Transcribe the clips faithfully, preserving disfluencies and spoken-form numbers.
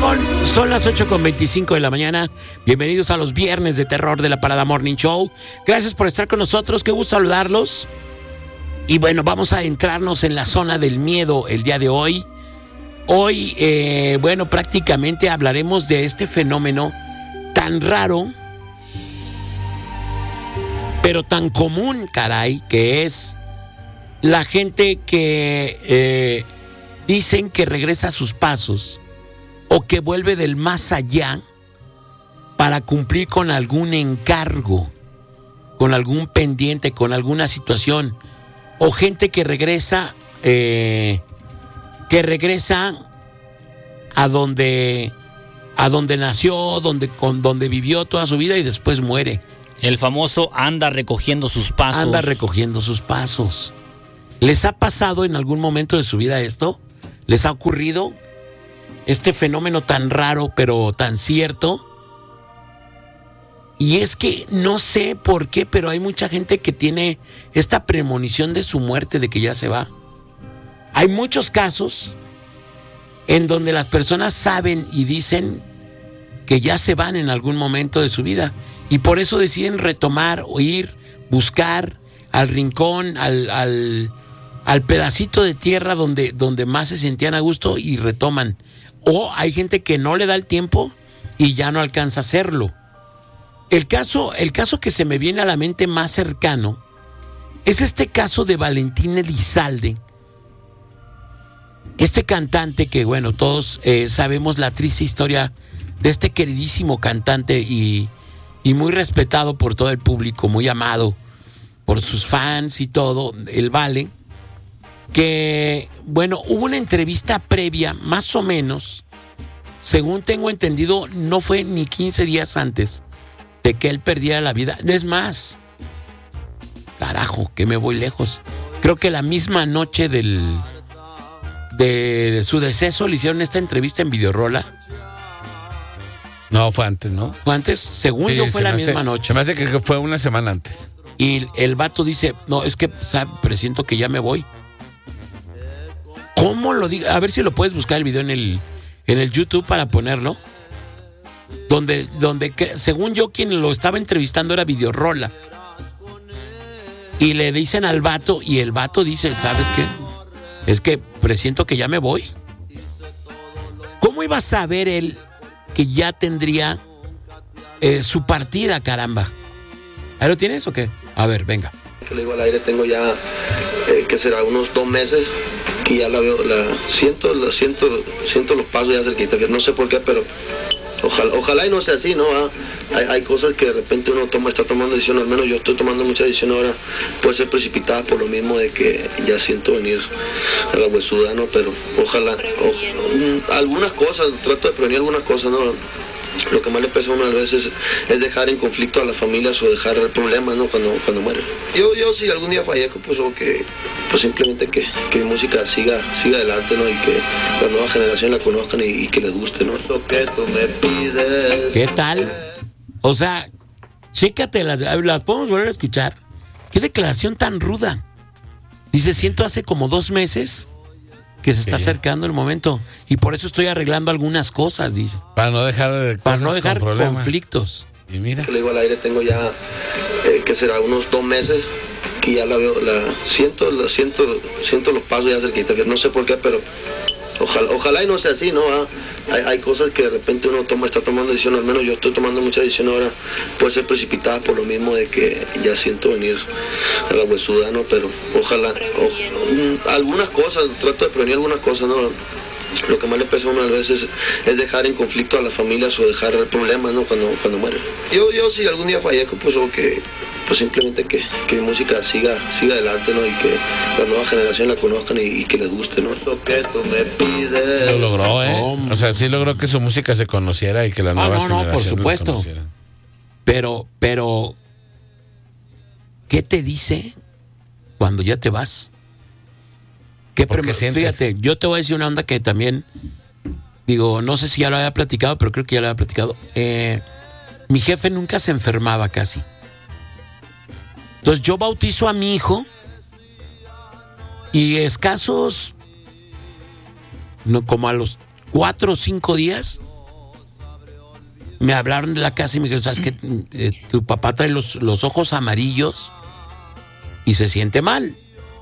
Son, son las ocho con veinticinco de la mañana. Bienvenidos a los viernes de terror de la Parada Morning Show. Gracias por estar con nosotros. Qué gusto saludarlos. Y bueno, vamos a adentrarnos en la zona del miedo el día de hoy. Hoy, eh, bueno, prácticamente hablaremos de este fenómeno tan raro, pero tan común, caray, que es la gente que eh, dicen que regresa a sus pasos o que vuelve del más allá para cumplir con algún encargo, con algún pendiente, con alguna situación, o gente que regresa, eh, que regresa a donde, a donde nació, donde, con, donde vivió toda su vida y después muere. El famoso anda recogiendo sus pasos. Anda recogiendo sus pasos. ¿Les ha pasado en algún momento de su vida esto? ¿Les ha ocurrido este fenómeno tan raro pero tan cierto? Y es que no sé por qué, pero hay mucha gente que tiene esta premonición de su muerte, de que ya se va. Hay muchos casos en donde las personas saben y dicen que ya se van en algún momento de su vida y por eso deciden retomar o ir, buscar al rincón, al, al, al pedacito de tierra donde, donde más se sentían a gusto y retoman. O hay gente que no le da el tiempo y ya no alcanza a hacerlo. El caso, el caso que se me viene a la mente más cercano es este caso de Valentín Elizalde. Este cantante que, bueno, todos eh, sabemos la triste historia de este queridísimo cantante y, y muy respetado por todo el público, muy amado por sus fans y todo, el Vale, que, bueno, hubo una entrevista previa, más o menos, según tengo entendido, no fue ni quince días antes de que él perdiera la vida. No es más, carajo, que me voy lejos. Creo que la misma noche del... de su deceso le hicieron esta entrevista en Videorola. No, fue antes, ¿no? Fue antes, según Sí, yo fue la hace, misma noche. Se me hace que fue una semana antes. Y el vato dice, no, es que sabe, presiento que ya me voy. ¿Cómo lo digo? A ver si lo puedes buscar el video en el, en el YouTube para ponerlo. Donde, donde, según yo, quien lo estaba entrevistando era Videorola. Y le dicen al vato, y el vato dice, ¿sabes qué? Es que presiento que ya me voy. ¿Cómo iba a saber él que ya tendría eh, su partida, caramba? ¿Ahí lo tienes o qué? A ver, venga. Que le digo al aire, tengo ya, eh, que será unos dos meses, que ya la veo, la siento, la siento, siento los pasos ya cerquita, que no sé por qué, pero ojalá, ojalá y no sea así, ¿no? Ah, hay, hay cosas que de repente uno toma, está tomando decisiones, al menos yo estoy tomando muchas decisiones ahora, puede ser precipitada por lo mismo de que ya siento venir a la huesuda, ¿no? Pero ojalá, o, algunas cosas, trato de prevenir algunas cosas, ¿no? Lo que más le pesa a uno a veces es dejar en conflicto a las familias o dejar problemas, ¿no? Cuando, cuando mueren. Yo, yo si algún día fallezco, pues, o que, pues simplemente que, que mi música siga, siga adelante, ¿no? Y que la nueva generación la conozcan y, y que les guste, ¿no? Eso que tú me pides. ¿Qué tal? O sea, chécate, las, las podemos volver a escuchar. Qué declaración tan ruda. Dice, siento hace como dos meses que se está sí. acercando el momento y por eso estoy arreglando algunas cosas, dice. Para no dejar Para no dejar con conflictos. Y mira. Que le digo al aire, tengo ya, eh, que será unos dos meses, que ya la veo, la siento, la siento, siento los pasos ya cerquita, que no sé por qué, pero ojalá, ojalá y no sea así, ¿no? Ah, hay, hay cosas que de repente uno toma, está tomando decisiones, al menos yo estoy tomando muchas decisiones ahora, puede ser precipitada por lo mismo de que ya siento venir a la huesuda, ¿no? Pero ojalá, o, algunas cosas, trato de prevenir algunas cosas, ¿no? Lo que más le pesa a uno a veces es dejar en conflicto a las familias o dejar problemas, ¿no? Cuando, cuando mueren. Yo, yo si algún día fallezco, pues, o que, pues simplemente que, que mi música siga, siga adelante, ¿no? Y que la nueva generación la conozcan y, y que les guste, ¿no? Eso que tú me pides. Lo logró, ¿eh? O sea, sí logró que su música se conociera y que la nueva Ah, no, no, generación por supuesto. la conociera. Pero, pero, ¿qué te dice cuando ya te vas? ¿Qué Porque prem- sientes. Fíjate, yo te voy a decir una onda que también, digo, no sé si ya lo había platicado, pero creo que ya lo había platicado. Eh, mi jefe nunca se enfermaba casi. Entonces yo bautizo a mi hijo y escasos, no, como a los cuatro o cinco días, me hablaron de la casa y me dijeron, ¿sabes qué? Eh, tu papá trae los, los ojos amarillos y se siente mal.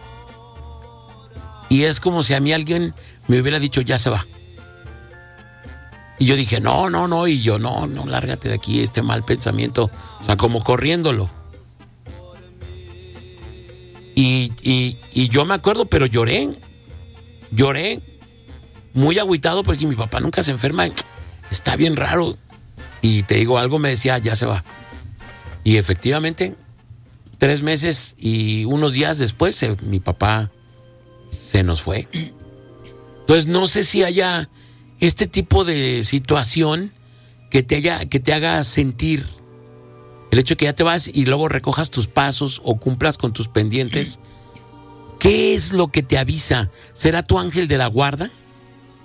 Y es como si a mí alguien me hubiera dicho, ya se va. Y yo dije, no, no, no. Y yo, no, no, lárgate de aquí, este mal pensamiento. O sea, como corriéndolo. Y, y, y yo me acuerdo, pero lloré. Lloré. Muy agüitado porque mi papá nunca se enferma. Está bien raro. Y te digo, algo me decía, ya se va. Y efectivamente, tres meses y unos días después, se, mi papá se nos fue. Entonces, no sé si haya este tipo de situación que te, haya, que te haga sentir el hecho de que ya te vas y luego recojas tus pasos o cumplas con tus pendientes. ¿Qué es lo que te avisa? ¿Será tu ángel de la guarda?